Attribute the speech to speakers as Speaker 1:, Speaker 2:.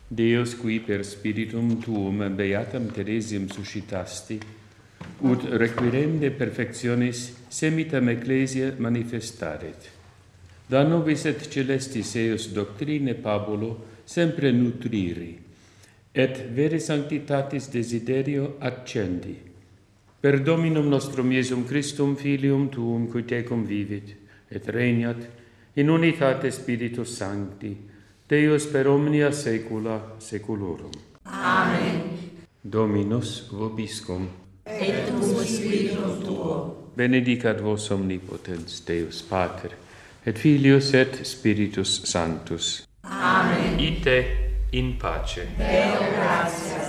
Speaker 1: Deus qui per spiritum tuum beatam Theresiam suscitasti, ut requirende perfectionis semitam ecclesia manifestaret. Da nobis et celestis eos doctrine Pabulo sempre nutriri, et vere sanctitatis desiderio accendi. Per Dominum nostrum Iesum Christum, Filium Tuum, qui tecum vivit, et regnat, in unitate Spiritus Sancti, Deus per omnia saecula saeculorum.
Speaker 2: Amen.
Speaker 1: Dominus vobiscum.
Speaker 2: Et cum spiritum tuo.
Speaker 1: Benedicat vos omnipotens Deus Pater, et Filius et Spiritus Sanctus.
Speaker 2: Amen.
Speaker 1: Ite in pace.
Speaker 2: Deo gratias.